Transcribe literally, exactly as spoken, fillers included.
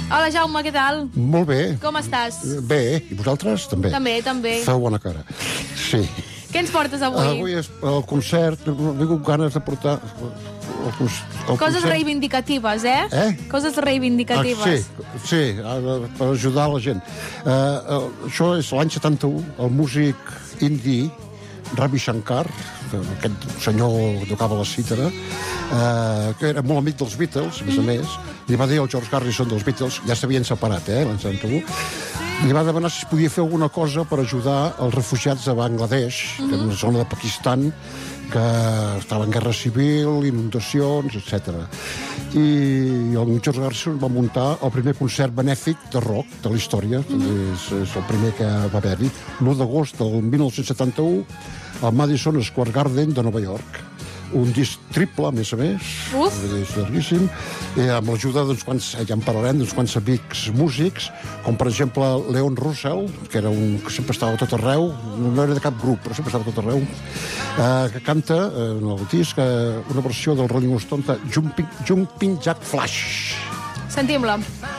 Hola, Jaume, què tal? Molt bé. Com estàs? Bé, i vosaltres també? També, també. Feu bona cara. Sí. Què ens portes avui? Avui és el concert, he tingut ganes de portar... El, el Coses concert. reivindicatives, eh? Eh? Coses reivindicatives. Ah, sí, sí, per ajudar la gent. Uh, uh, això és l'any setanta-u, el músic indi Ravi Shankar, aquest senyor que tocava la cítara, uh, que era molt amic dels Beatles, a més a més, li va dir al George Harrison dels Beatles, ja s'havien separat, eh, l'any setanta-u, li va demanar si es podia fer alguna cosa per ajudar els refugiats de Bangladesh, que és una zona de Pakistan que estava en guerra civil, inundacions, etcètera. I el George Harrison va muntar el primer concert benèfic de rock de la història, és, és el primer que va haver-hi, l'u d'agost del mil nou-cents setanta-u, al Madison Square Garden de Nova York. Un disc triple, a més a més, Uf. és llarguíssim, i amb l'ajuda d'uns quants, ja en parlarem, d'uns quants amics músics, com per exemple Leon Russell, que era un que sempre estava a tot arreu, no era de cap grup, però sempre estava a tot arreu, eh, que canta eh, en el disc eh, una versió del Rolling Stones de Jumping, Jumping Jack Flash. Sentim-la.